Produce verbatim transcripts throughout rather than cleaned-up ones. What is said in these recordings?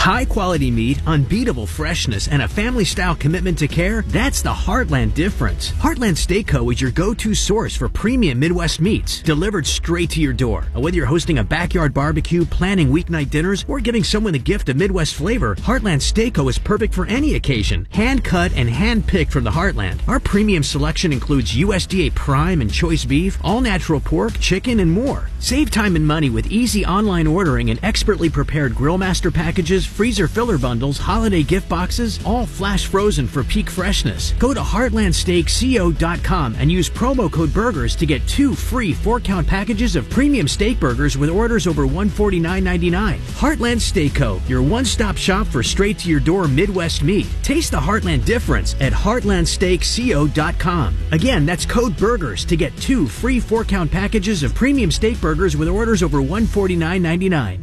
High-quality meat, unbeatable freshness, and a family-style commitment to care, that's the Heartland difference. Heartland Steak Co. is your go-to source for premium Midwest meats, delivered straight to your door. Whether you're hosting a backyard barbecue, planning weeknight dinners, or giving someone the gift of Midwest flavor, Heartland Steak Co. is perfect for any occasion. Hand-cut and hand-picked from the Heartland. Our premium selection includes U S D A prime and choice beef, all-natural pork, chicken, and more. Save time and money with easy online ordering and expertly prepared Grillmaster packages, freezer filler bundles, holiday gift boxes, all flash frozen for peak freshness. Go to heartland steak co dot com and use promo code BURGERS to get two free four-count packages of premium steak burgers with orders over one hundred forty-nine ninety-nine. Heartland Steak Co., your one-stop shop for straight-to-your-door Midwest meat. Taste the Heartland difference at heartland steak co dot com. Again, that's code BURGERS to get two free four-count packages of premium steak burgers with orders over one hundred forty-nine ninety-nine.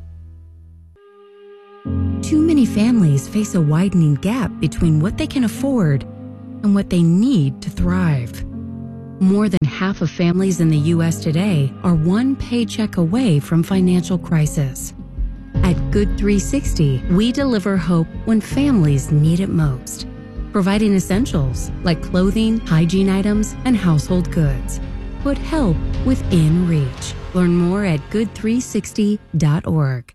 Too many families face a widening gap between what they can afford and what they need to thrive. More than half of families in the U S today are one paycheck away from financial crisis. At Good three sixty, we deliver hope when families need it most, providing essentials like clothing, hygiene items, and household goods. Put help within reach. Learn more at good three sixty dot org.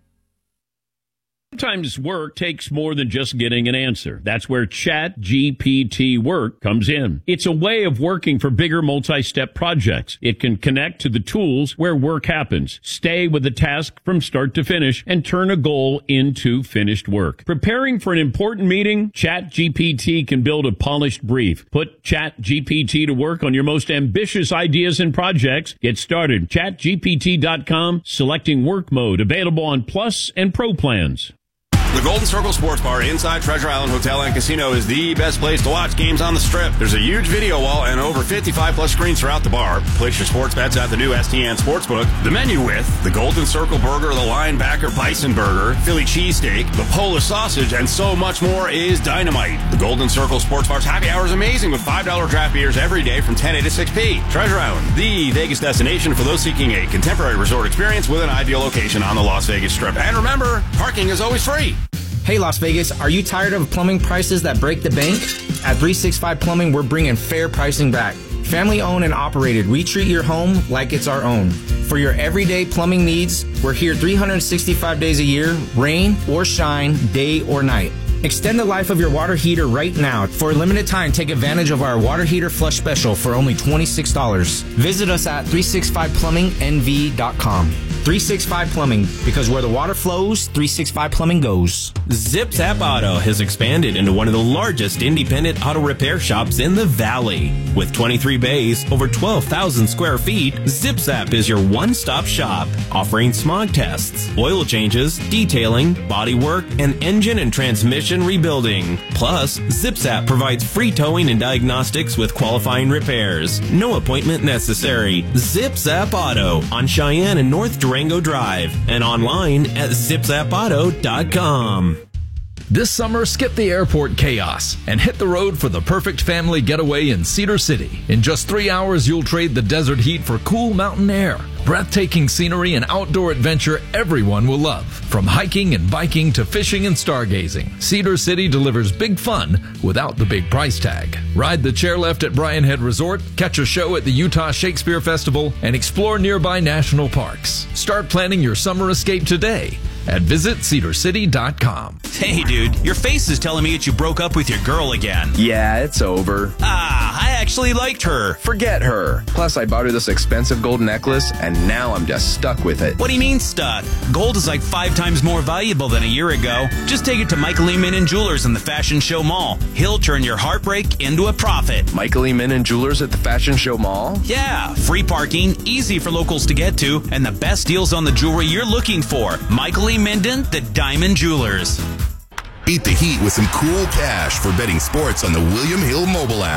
Sometimes work takes more than just getting an answer. That's where Chat G P T Work comes in. It's a way of working for bigger multi-step projects. It can connect to the tools where work happens, stay with the task from start to finish, and turn a goal into finished work. Preparing for an important meeting? Chat G P T can build a polished brief. Put Chat G P T to work on your most ambitious ideas and projects. Get started. chat G P T dot com, selecting work mode, available on Plus and Pro plans. The Golden Circle Sports Bar inside Treasure Island Hotel and Casino is the best place to watch games on the Strip. There's a huge video wall and over fifty-five plus screens throughout the bar. Place your sports bets at the new S T N Sportsbook. The menu with the Golden Circle Burger, the Linebacker Bison Burger, Philly Cheesesteak, the Polish Sausage, and so much more is dynamite. The Golden Circle Sports Bar's happy hour is amazing with five dollar draft beers every day from ten a to six p. Treasure Island, the Vegas destination for those seeking a contemporary resort experience with an ideal location on the Las Vegas Strip. And remember, parking is always free. Hey Las Vegas, are you tired of plumbing prices that break the bank? At three sixty-five Plumbing, we're bringing fair pricing back. Family owned and operated, we treat your home like it's our own. For your everyday plumbing needs, we're here three hundred sixty-five days a year, rain or shine, day or night. Extend the life of your water heater right now. For a limited time, take advantage of our water heater flush special for only twenty-six dollars. Visit us at three sixty-five plumbing N V dot com. three sixty-five Plumbing, because where the water flows, three sixty-five Plumbing goes. Zip Zap Auto has expanded into one of the largest independent auto repair shops in the Valley. With twenty-three bays, over twelve thousand square feet, Zip Zap is your one-stop shop, offering smog tests, oil changes, detailing, body work, and engine and transmission rebuilding. Plus, Zip Zap provides free towing and diagnostics with qualifying repairs. No appointment necessary. Zip Zap Auto on Cheyenne and North Durango Drive, and online at zip zap auto dot com. This summer, skip the airport chaos and hit the road for the perfect family getaway in Cedar City. In just three hours, you'll trade the desert heat for cool mountain air, breathtaking scenery, and outdoor adventure everyone will love. From hiking and biking to fishing and stargazing, Cedar City delivers big fun without the big price tag. Ride the chairlift at Bryan Head Resort, catch a show at the Utah Shakespeare Festival, and explore nearby national parks. Start planning your summer escape today at visit cedar city dot com. Hey dude, your face is telling me that you broke up with your girl again. Yeah, it's over. Ah, I actually liked her. Forget her. Plus, I bought her this expensive gold necklace, and now I'm just stuck with it. What do you mean stuck? Gold is like five times more valuable than a year ago. Just take it to Michael E. Minnan Jewelers in the Fashion Show Mall. He'll turn your heartbreak into a profit. Michael E. Minnan Jewelers at the Fashion Show Mall? Yeah, free parking, easy for locals to get to, and the best deals on the jewelry you're looking for. Michael E. Minden, the Diamond Jewelers. Beat the heat with some cool cash for betting sports on the William Hill mobile app.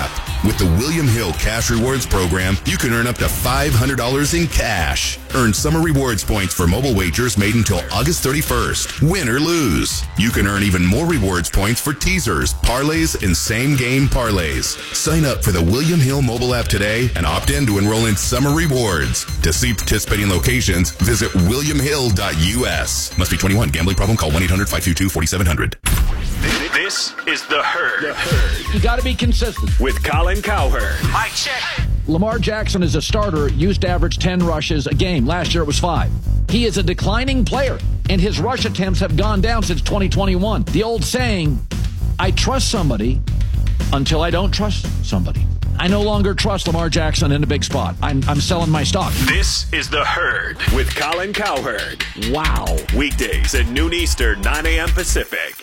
With the William Hill Cash Rewards program, you can earn up to five hundred dollars in cash. Earn summer rewards points for mobile wagers made until August thirty-first. Win or lose. You can earn even more rewards points for teasers, parlays, and same-game parlays. Sign up for the William Hill mobile app today and opt in to enroll in summer rewards. To see participating locations, visit william hill dot u s. Must be twenty-one. Gambling problem? Call one eight hundred five two two four seven zero zero. This is The Herd. The Herd. You got to be consistent. With Colin Cowherd. Mike check. Lamar Jackson is a starter, used to average ten rushes a game. Last year it was five. He is a declining player, and his rush attempts have gone down since twenty twenty-one. The old saying, I trust somebody until I don't trust somebody. I no longer trust Lamar Jackson in a big spot. I'm, I'm selling my stock. This is The Herd with Colin Cowherd. Wow. Weekdays at noon Eastern, nine a.m. Pacific.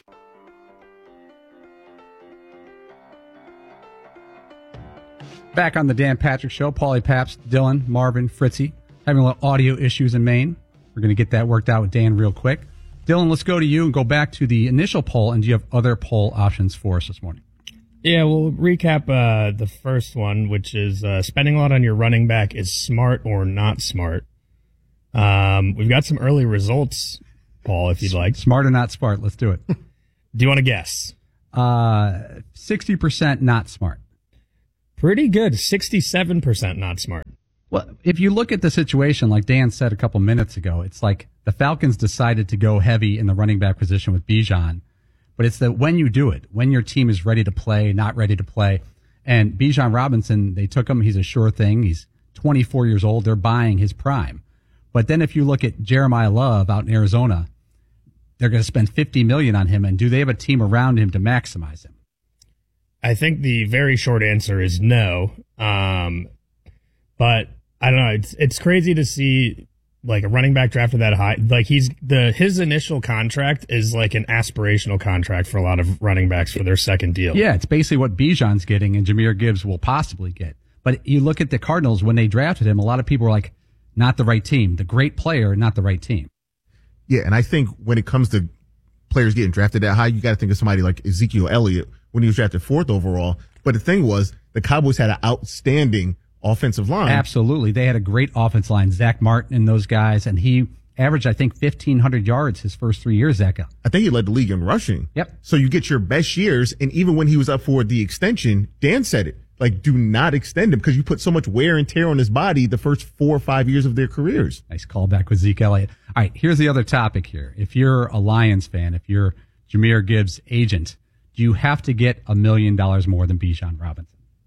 Back on the Dan Patrick Show, Paulie Pabst, Dylan, Marvin, Fritzy, having a little audio issues in Maine. We're going to get that worked out with Dan real quick. Dylan, let's go to you and go back to the initial poll, and do you have other poll options for us this morning? Yeah, we'll recap uh, the first one, which is uh, spending a lot on your running back is smart or not smart. Um, we've got some early results, Paul, if you'd like. Smart or not smart? Let's do it. Do you want to guess? Uh, sixty percent not smart. Pretty good. sixty-seven percent not smart. Well, if you look at the situation, like Dan said a couple minutes ago, it's like the Falcons decided to go heavy in the running back position with Bijan. But it's that when you do it, when your team is ready to play, not ready to play. And Bijan Robinson, they took him. He's a sure thing. He's twenty-four years old. They're buying his prime. But then if you look at Jeremiah Love out in Arizona, they're going to spend fifty million dollars on him. And do they have a team around him to maximize him? I think the very short answer is no. Um, but I don't know. It's it's crazy to see like a running back drafted that high. Like he's the his initial contract is like an aspirational contract for a lot of running backs for their second deal. Yeah, it's basically what Bijan's getting and Jahmyr Gibbs will possibly get. But you look at the Cardinals when they drafted him, a lot of people were like, not the right team. The great player, not the right team. Yeah, and I think when it comes to players getting drafted that high, you got to think of somebody like Ezekiel Elliott when he was drafted fourth overall. But the thing was, the Cowboys had an outstanding offensive line. Absolutely. They had a great offensive line. Zach Martin and those guys, and he averaged, I think, fifteen hundred yards his first three years, Zach. I think he led the league in rushing. Yep. So you get your best years, and even when he was up for the extension, Dan said it, like, do not extend him because you put so much wear and tear on his body the first four or five years of their careers. Nice callback with Zeke Elliott. All right, here's the other topic here. If you're a Lions fan, if you're Jahmyr Gibbs' agent, do you have to get a million dollars more than Bijan Robinson?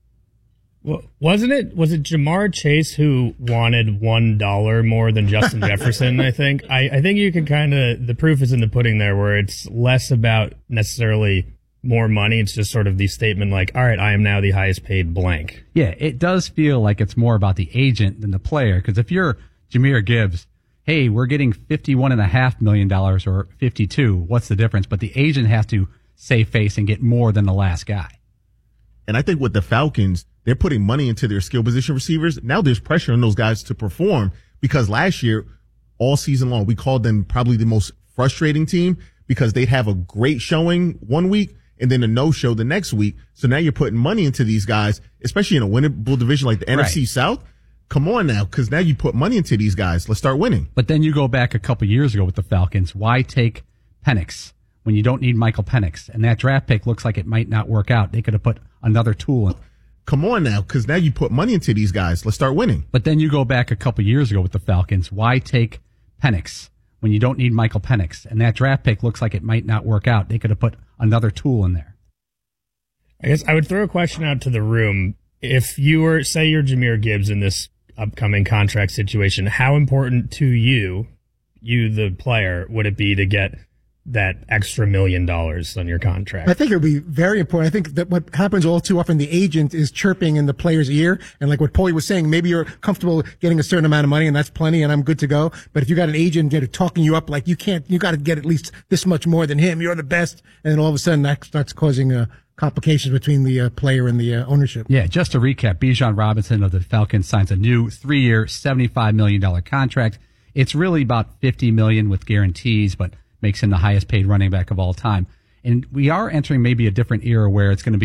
Well, wasn't it? Was it Jamar Chase who wanted one dollar more than Justin Jefferson? I think. I, I think you can kind of. The proof is in the pudding there, where it's less about necessarily more money. It's just sort of the statement, like, "All right, I am now the highest paid blank." Yeah, it does feel like it's more about the agent than the player. Because if you're Jahmyr Gibbs, hey, we're getting fifty-one and a half million dollars or fifty-two. What's the difference? But the agent has to save face and get more than the last guy. And I think with the Falcons, they're putting money into their skill position receivers. Now there's pressure on those guys to perform because last year, all season long, we called them probably the most frustrating team because they'd have a great showing one week and then a no-show the next week. So now you're putting money into these guys, especially in a winnable division like the N F C South. Come on now, because now you put money into these guys. Let's start winning. But then you go back a couple years ago with the Falcons. Why take Penix when you don't need Michael Penix? And that draft pick looks like it might not work out. They could have put another tool in. Come on now, because now you put money into these guys. Let's start winning. But then you go back a couple years ago with the Falcons. Why take Penix when you don't need Michael Penix? And that draft pick looks like it might not work out. They could have put another tool in there. I guess I would throw a question out to the room. If you were, say you're Jahmyr Gibbs in this upcoming contract situation, how important to you, you the player, would it be to get that extra million dollars on your contract? I think it would be very important. I think that what happens all too often, the agent is chirping in the player's ear. And like what Paulie was saying, maybe you're comfortable getting a certain amount of money and that's plenty and I'm good to go. But if you got an agent that are talking you up like you can't, you got to get at least this much more than him, you're the best. And then all of a sudden that starts causing uh, complications between the uh, player and the uh, ownership. Yeah, just to recap, Bijan Robinson of the Falcons signs a new three-year, seventy-five million dollars contract. It's really about fifty million dollars with guarantees, but makes him the highest paid running back of all time. And we are entering maybe a different era where it's going to be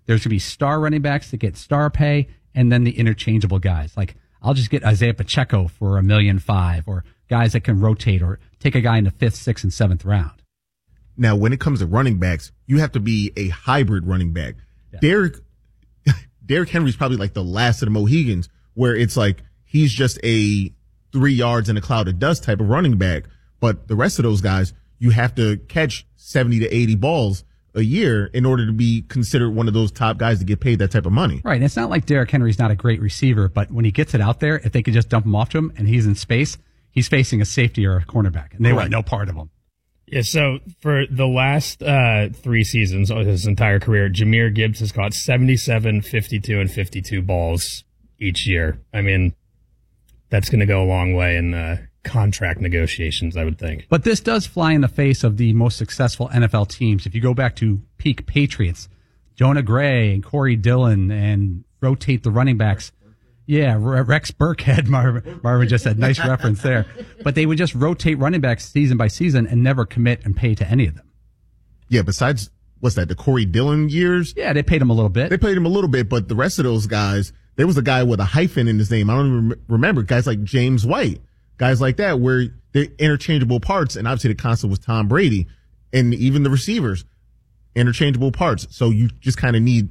There's going to be star running backs that get star pay, and then the interchangeable guys. Like, I'll just get Isaiah Pacheco for a million five, or guys that can rotate, or take a guy in the fifth, sixth, and seventh round. Now, when it comes to running backs, you have to be a hybrid running back. Yeah. Derrick, Derrick Henry's probably like the last of the Mohegans, where it's like he's just a three yards in a cloud of dust type of running back. But the rest of those guys, you have to catch seventy to eighty balls a year in order to be considered one of those top guys to get paid that type of money. Right. And it's not like Derrick Henry's not a great receiver, but when he gets it out there, if they could just dump him off to him and he's in space, he's facing a safety or a cornerback, and they Right. want no part of him. Yeah, so for the last uh, three seasons of his entire career, Jahmyr Gibbs has caught seventy-seven, fifty-two, and fifty-two balls each year. I mean, that's going to go a long way in uh, contract negotiations, I would think. But this does fly in the face of the most successful N F L teams. If you go back to peak Patriots, Jonah Gray and Corey Dillon, and rotate the running backs. Yeah, Rex Burkhead, Marvin, Marvin just said, nice reference there. But they would just rotate running backs season by season and never commit and pay to any of them. Yeah, besides, what's that, the Corey Dillon years? Yeah, they paid him a little bit. They paid him a little bit, but the rest of those guys, there was a guy with a hyphen in his name. I don't even rem- remember. Guys like James White, guys like that, where they're interchangeable parts. And obviously the constant was Tom Brady, and even the receivers, interchangeable parts. So you just kind of need,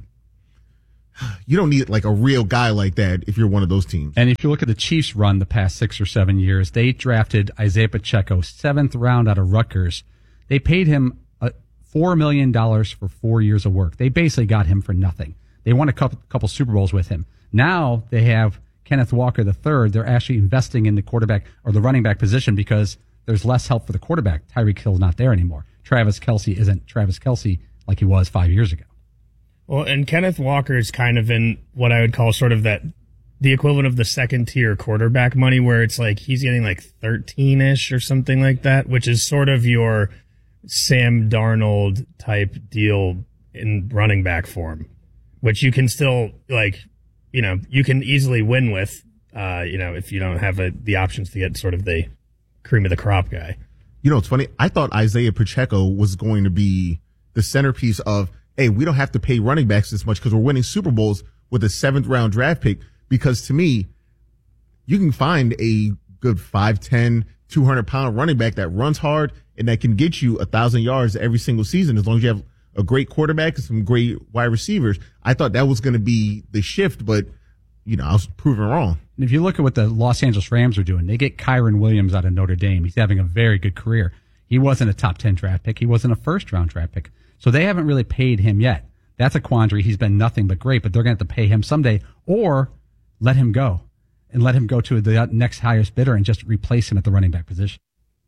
you don't need like a real guy like that if you're one of those teams. And if you look at the Chiefs' run the past six or seven years, they drafted Isaiah Pacheco, seventh round out of Rutgers. They paid him uh, four million dollars for four years of work. They basically got him for nothing. They won a couple, couple Super Bowls with him. Now they have Kenneth Walker the third. They're actually investing in the quarterback or the running back position because there's less help for the quarterback. Tyreek Hill's not there anymore. Travis Kelce isn't Travis Kelce like he was five years ago. Well, and Kenneth Walker is kind of in what I would call sort of that, the equivalent of the second tier quarterback money, where it's like he's getting like thirteen-ish or something like that, which is sort of your Sam Darnold type deal in running back form, which you can still like, you know, you can easily win with, uh, you know, if you don't have a, the options to get sort of the cream of the crop guy. You know, it's funny. I thought Isaiah Pacheco was going to be the centerpiece of, hey, we don't have to pay running backs this much because we're winning Super Bowls with a seventh round draft pick. Because to me, you can find a good five ten, two hundred pound running back that runs hard and that can get you a thousand yards every single season as long as you have a great quarterback and some great wide receivers. I thought that was going to be the shift, but you know, I was proven wrong. And if you look at what the Los Angeles Rams are doing, they get Kyron Williams out of Notre Dame. He's having a very good career. He wasn't a top ten draft pick. He wasn't a first round draft pick. So they haven't really paid him yet. That's a quandary. He's been nothing but great, but they're going to have to pay him someday or let him go and let him go to the next highest bidder and just replace him at the running back position.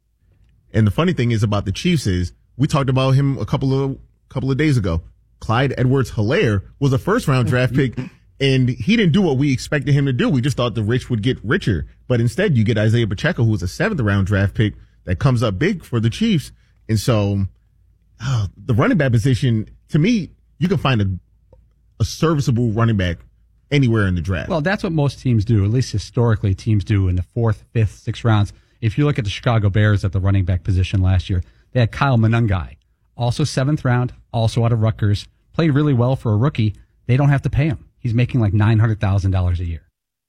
And the funny thing is about the Chiefs is we talked about him a couple of couple of days ago. Clyde Edwards-Helaire was a first round draft pick, and he didn't do what we expected him to do. We just thought the rich would get richer. But instead, you get Isaiah Pacheco, who was a seventh round draft pick that comes up big for the Chiefs. And so uh, the running back position, to me, you can find a, a serviceable running back anywhere in the draft. Well, that's what most teams do, at least historically teams do in the fourth, fifth, sixth rounds. If you look at the Chicago Bears at the running back position last year, they had Kyle Monangai, also seventh round, also out of Rutgers, played really well for a rookie. They don't have to pay him. He's making like nine hundred thousand dollars a year.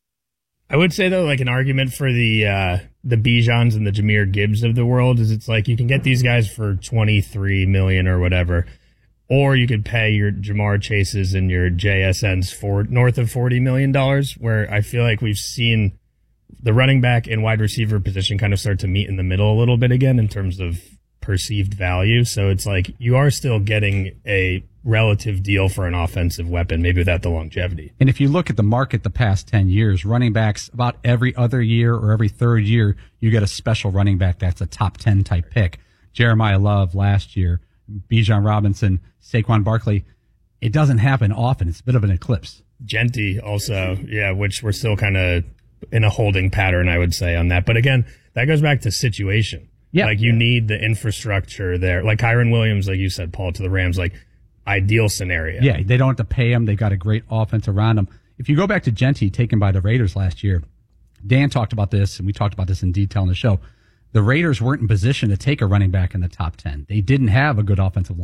I would say, though, like an argument for the uh, the Bijans and the Jahmyr Gibbs of the world is it's like you can get these guys for twenty-three million dollars or whatever, or you could pay your Jamar Chases and your J S Ns for north of forty million dollars, where I feel like we've seen the running back and wide receiver position kind of start to meet in the middle a little bit again in terms of perceived value. So it's like you are still getting a relative deal for an offensive weapon, maybe without the longevity. And if you look at the market the past ten years, running backs, about every other year or every third year, you get a special running back that's a top ten type pick. Jeremiah Love last year, Bijan Robinson, Saquon Barkley. It doesn't happen often. It's a bit of an eclipse. Genty also, yeah, which we're still kind of in a holding pattern, I would say, on that. But again, that goes back to situation. Yeah. Like you need the infrastructure there. Like Kyron Williams, like you said, Paul, to the Rams, like ideal scenario. Yeah, they don't have to pay him. They've got a great offense around him. If you go back to Genty, taken by the Raiders last year, Dan talked about this, and we talked about this in detail in the show. The Raiders weren't in position to take a running back in the top ten. They didn't have a good offensive line.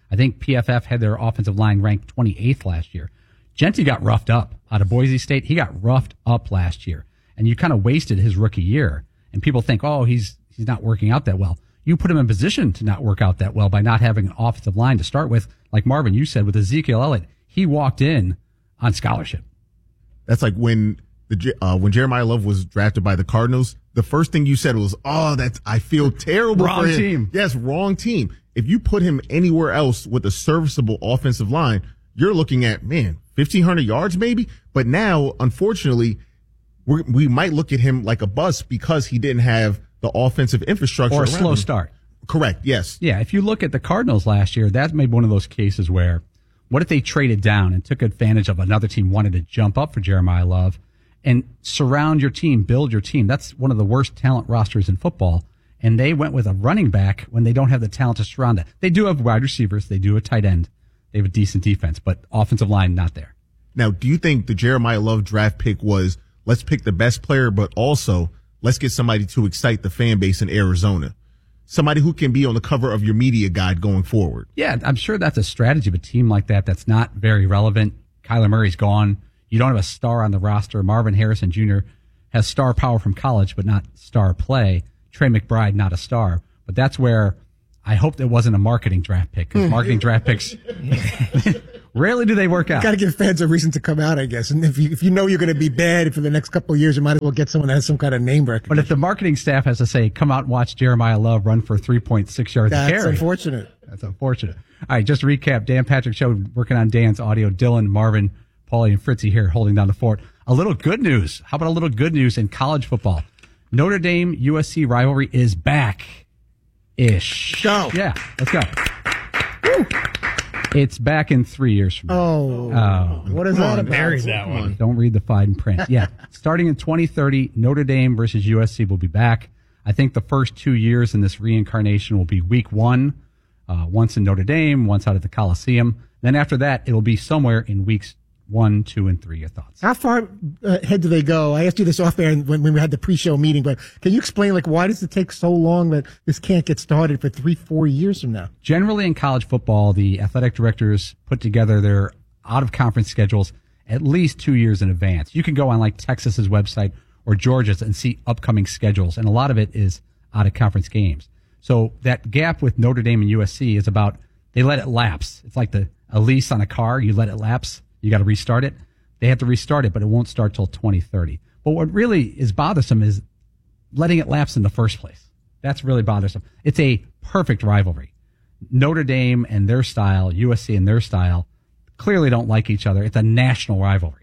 I think P F F had their offensive line ranked twenty-eighth last year. Genty got roughed up out of Boise State. He got roughed up last year, and you kind of wasted his rookie year. And people think, oh, he's he's not working out that well. You put him in position to not work out that well by not having an offensive line to start with. Like Marvin, you said with Ezekiel Elliott, he walked in on scholarship. That's like when the uh, when Jeremiah Love was drafted by the Cardinals. The first thing you said was, "Oh, that's I feel terrible wrong for him." Team. Yes, wrong team. If you put him anywhere else with a serviceable offensive line, you're looking at man fifteen hundred yards maybe. But now, unfortunately, we we might look at him like a bust because he didn't have the offensive infrastructure Or a around slow him. start. Correct. Yes. Yeah. If you look at the Cardinals last year, that made one of those cases where what if they traded down and took advantage of another team wanted to jump up for Jeremiah Love and surround your team, build your team? That's one of the worst talent rosters in football. And they went with a running back when they don't have the talent to surround it. They do have wide receivers. They do a tight end. They have a decent defense, but offensive line, not there. Now, do you think the Jeremiah Love draft pick was let's pick the best player, but also let's get somebody to excite the fan base in Arizona? Somebody who can be on the cover of your media guide going forward. Yeah, I'm sure that's a strategy of a team like that that's not very relevant. Kyler Murray's gone. You don't have a star on the roster. Marvin Harrison Junior has star power from college, but not star play. Trey McBride, not a star. But that's where I hope it wasn't a marketing draft pick, because marketing draft picks, rarely do they work out. Got to give fans a reason to come out, I guess. And if you if you know you're going to be bad for the next couple of years, you might as well get someone that has some kind of name recognition. But if the marketing staff has to say, come out and watch Jeremiah Love run for three point six yards a carry. That's unfortunate. That's unfortunate. All right, just to recap, Dan Patrick Show, working on Dan's audio. Dylan, Marvin, Paulie, and Fritzy here holding down the fort. A little good news. How about a little good news in college football? Notre Dame U S C rivalry is back. Ish. Go. Yeah, let's go. Woo. It's back in three years from now. Oh. Oh. What is Come that on, about? bury that one. Don't read the fine print. Yeah. Starting in twenty thirty, Notre Dame versus U S C will be back. I think the first two years in this reincarnation will be week one, uh, once in Notre Dame, once out at the Coliseum. Then after that, it'll be somewhere in weeks one, two, and three. Your thoughts? How far uh, ahead do they go? I asked you this off air when, when we had the pre-show meeting, but can you explain, like, why does it take so long that this can't get started for three, four years from now? Generally in college football, the athletic directors put together their out-of-conference schedules at least two years in advance. You can go on, like, Texas's website or Georgia's and see upcoming schedules, and a lot of it is out-of-conference games. So that gap with Notre Dame and U S C is about, they let it lapse. It's like the a lease on a car. You let it lapse. You got to restart it. They have to restart it, but it won't start till twenty thirty. But what really is bothersome is letting it lapse in the first place. That's really bothersome. It's a perfect rivalry. Notre Dame and their style, U S C and their style, clearly don't like each other. It's a national rivalry.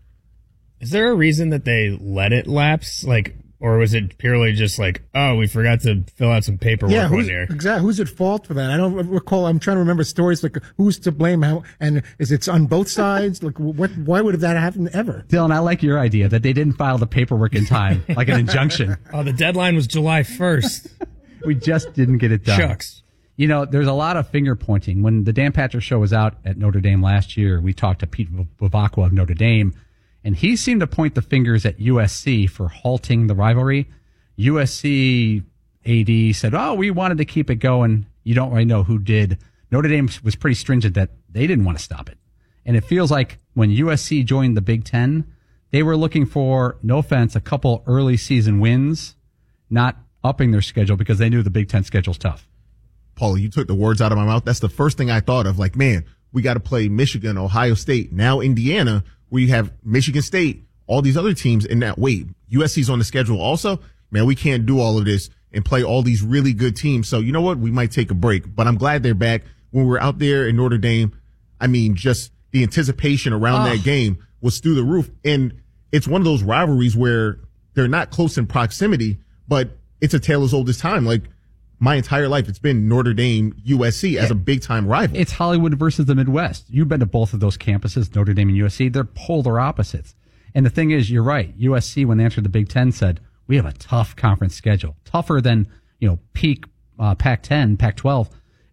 Is there a reason that they let it lapse? Like, or was it purely just like, oh, we forgot to fill out some paperwork Yeah, one who's, year? exactly. Who's at fault for that? I don't recall. I'm trying to remember stories like who's to blame, how, and is it on both sides? Like, what? Why would that happen ever? Dylan, I like your idea that they didn't file the paperwork in time, like an injunction. Oh, the deadline was July first. We just didn't get it done. Shucks. You know, there's a lot of finger pointing. When the Dan Patrick Show was out at Notre Dame last year, we talked to Pete Bavacqua of Notre Dame, and he seemed to point the fingers at U S C for halting the rivalry. U S C A D said, oh, we wanted to keep it going. You don't really know who did. Notre Dame was pretty stringent that they didn't want to stop it. And it feels like when U S C joined the Big Ten, they were looking for, no offense, a couple early season wins, not upping their schedule because they knew the Big Ten schedule's tough. Paulie, you took the words out of my mouth. That's the first thing I thought of. Like, man, we got to play Michigan, Ohio State, now Indiana, where you have Michigan State, all these other teams in that. Wait, U S C's on the schedule also? Man, we can't do all of this and play all these really good teams. So you know what? We might take a break, but I'm glad they're back. When we were out there in Notre Dame, I mean, just the anticipation around oh. that game was through the roof. And it's one of those rivalries where they're not close in proximity, but it's a tale as old as time. Like, my entire life, it's been Notre Dame, U S C as a big time rival. It's Hollywood versus the Midwest. You've been to both of those campuses, Notre Dame and U S C. They're polar opposites. And the thing is, you're right. U S C, when they entered the Big Ten, said, we have a tough conference schedule, tougher than, you know, peak uh, Pac ten, Pac twelve.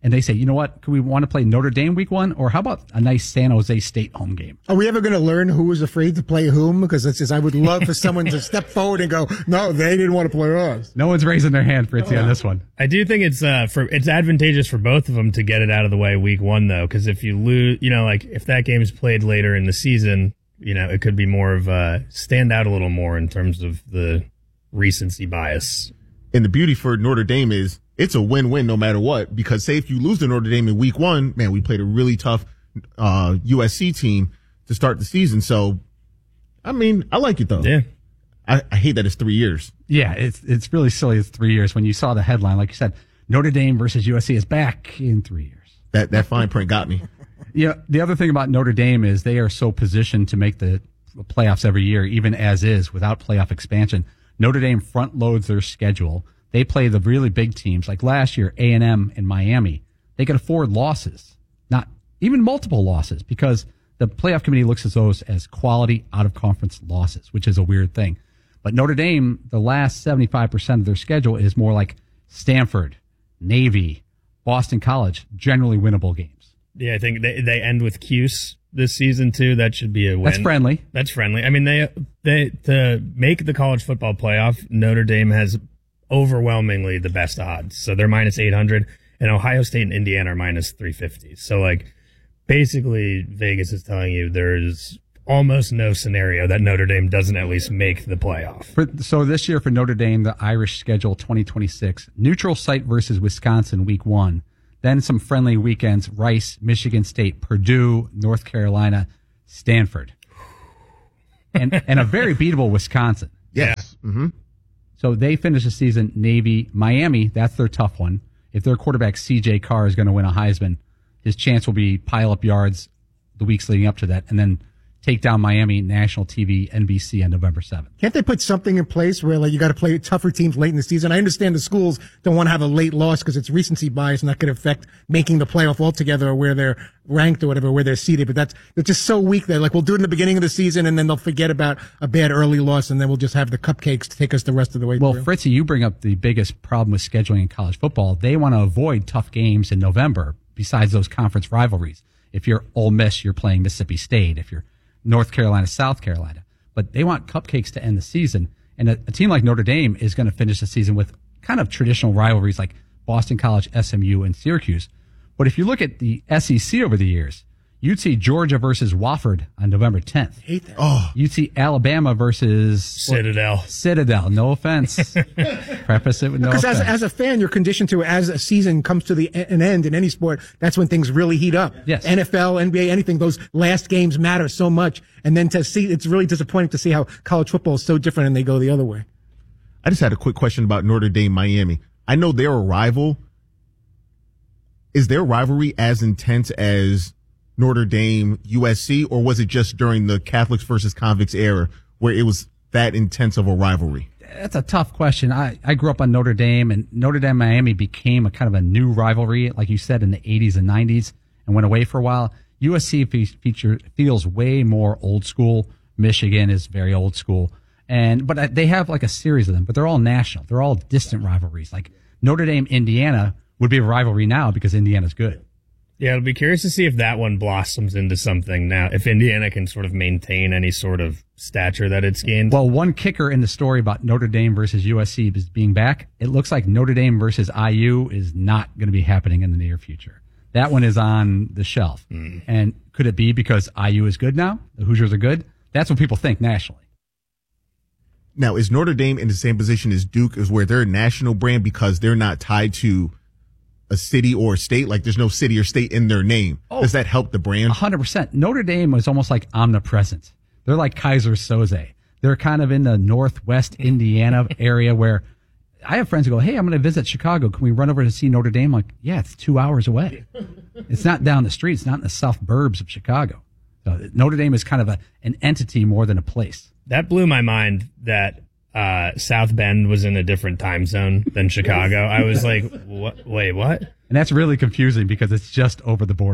and they say, you know what, can we want to play Notre Dame week one? Or how about a nice San Jose State home game? Are we ever going to learn who was afraid to play whom? Because it's just, I would love for someone to step forward and go, no, they didn't want to play us. No one's raising their hand, Fritzy, oh, on this one. I do think it's uh for it's advantageous for both of them to get it out of the way week one, though, because if you lose, you know, like if that game is played later in the season, you know, it could be more of a stand out a little more in terms of the recency bias. And the beauty for Notre Dame is it's a win-win no matter what, because say if you lose to Notre Dame in week one, man, we played a really tough uh U S C team to start the season. So, I mean, I like it though. Yeah. I, I hate that it's three years. Yeah, it's it's really silly. It's three years. When you saw the headline, like you said, Notre Dame versus U S C is back in three years. That that fine print got me. Yeah, the other thing about Notre Dame is they are so positioned to make the playoffs every year, even as is, without playoff expansion. Notre Dame front loads their schedule. They play the really big teams. Like last year, A and M and Miami. They can afford losses, not even multiple losses, because the playoff committee looks at those as quality out-of-conference losses, which is a weird thing. But Notre Dame, the last seventy-five percent of their schedule is more like Stanford, Navy, Boston College, generally winnable games. Yeah, I think they they end with Cuse this season too. That should be a win. That's friendly. That's friendly. I mean, they they to make the college football playoff, Notre Dame has overwhelmingly the best odds. So they're minus eight hundred, and Ohio State and Indiana are minus three fifty. So like, basically, Vegas is telling you there's almost no scenario that Notre Dame doesn't at least make the playoff. For, so this year for Notre Dame, the Irish schedule twenty twenty-six, neutral site versus Wisconsin week one, then some friendly weekends, Rice, Michigan State, Purdue, North Carolina, Stanford, and and a very beatable Wisconsin. Yes. Yeah. Mm-hmm. So they finish the season, Navy, Miami, that's their tough one. If their quarterback C J Carr is going to win a Heisman, his chance will be pile up yards the weeks leading up to that, and then take down Miami, national T V, N B C on November seventh. Can't they put something in place where like you got to play tougher teams late in the season? I understand the schools don't want to have a late loss because it's recency bias and that could affect making the playoff altogether or where they're ranked or whatever, where they're seated. But that's, it's just so weak that like we'll do it in the beginning of the season and then they'll forget about a bad early loss and then we'll just have the cupcakes to take us the rest of the way well, through. Well, Fritzy, you bring up the biggest problem with scheduling in college football. They want to avoid tough games in November besides those conference rivalries. If you're Ole Miss, you're playing Mississippi State. If you're North Carolina, South Carolina. But they want cupcakes to end the season. And a, a team like Notre Dame is going to finish the season with kind of traditional rivalries like Boston College, S M U, and Syracuse. But if you look at the S E C over the years, you'd see Georgia versus Wofford on November tenth. I hate that. Oh. You'd see Alabama versus Citadel. What? Citadel. No offense. Preface it with no Because offense. as, as a fan, you're conditioned to, as a season comes to the an end in any sport, that's when things really heat up. Yes. N F L, N B A, anything, those last games matter so much. And then to see, it's really disappointing to see how college football is so different and they go the other way. I just had a quick question about Notre Dame, Miami. I know they're a rival. Is their rivalry as intense as Notre Dame, U S C, or was it just during the Catholics versus convicts era where it was that intense of a rivalry? That's a tough question. I, I grew up on Notre Dame, and Notre Dame Miami became a kind of a new rivalry, like you said, in the eighties and nineties, and went away for a while. U S C fe- feature feels way more old school. Michigan is very old school, and but they have like a series of them, but they're all national. They're all distant rivalries. Like Notre Dame, Indiana would be a rivalry now because Indiana's good. Yeah, it'll be curious to see if that one blossoms into something now, if Indiana can sort of maintain any sort of stature that it's gained. Well, one kicker in the story about Notre Dame versus U S C is being back. It looks like Notre Dame versus I U is not going to be happening in the near future. That one is on the shelf. Mm. And could it be because I U is good now? The Hoosiers are good? That's what people think nationally. Now, is Notre Dame in the same position as Duke, is where they're a national brand because they're not tied to a city or a state? Like there's no city or state in their name. Oh, does that help the brand? one hundred percent. Notre Dame is almost like omnipresent. They're like Kaiser Soze. They're kind of in the northwest Indiana area where I have friends who go, hey, I'm going to visit Chicago. Can we run over to see Notre Dame? I'm like, yeah, it's two hours away. It's not down the street. It's not in the south burbs of Chicago. So Notre Dame is kind of a, an entity more than a place. That blew my mind that uh, South Bend was in a different time zone than Chicago. I was like, what? Wait, what? And that's really confusing because it's just over the border.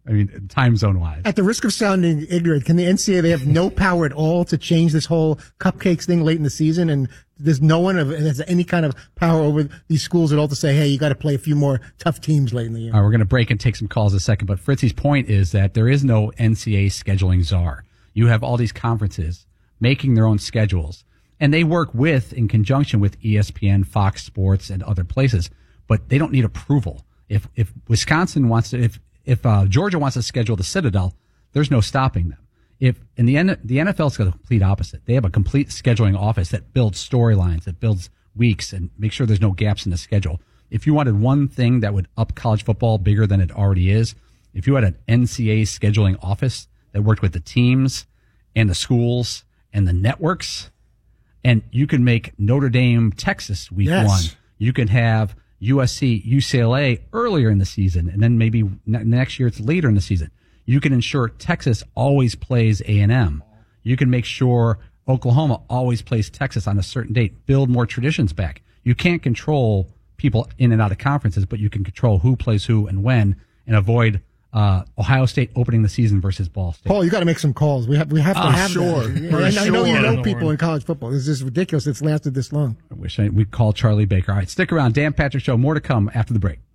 I mean, time zone wise. At the risk of sounding ignorant, can the N C double A, they have no power at all to change this whole cupcakes thing late in the season? And there's no one that has any kind of power over these schools at all to say, hey, you got to play a few more tough teams late in the year. All right, we're going to break and take some calls in a second. But Fritzy's point is that there is no N C double A scheduling czar. You have all these conferences making their own schedules, and they work with, in conjunction with E S P N, Fox Sports, and other places, but they don't need approval. If, if Wisconsin wants to, if, If uh, Georgia wants to schedule the Citadel, there's no stopping them. If in the N- the N F L's got the complete opposite. They have a complete scheduling office that builds storylines, that builds weeks, and make sure there's no gaps in the schedule. If you wanted one thing that would up college football bigger than it already is, if you had an N C double A scheduling office that worked with the teams and the schools and the networks, and you can make Notre Dame, Texas week Yes. one. You can have U S C, U C L A earlier in the season, and then maybe ne- next year it's later in the season. You can ensure Texas always plays A and M. You can make sure Oklahoma always plays Texas on a certain date. Build more traditions back. You can't control people in and out of conferences, but you can control who plays who and when, and avoid uh, Ohio State opening the season versus Ball State. Paul, you got to make some calls. We have we have to Oh, have sure. that. For I, I know you sure. know people in college football. This is ridiculous. It's lasted this long. I wish I, we'd call Charlie Baker. All right, stick around. Dan Patrick Show. More to come after the break.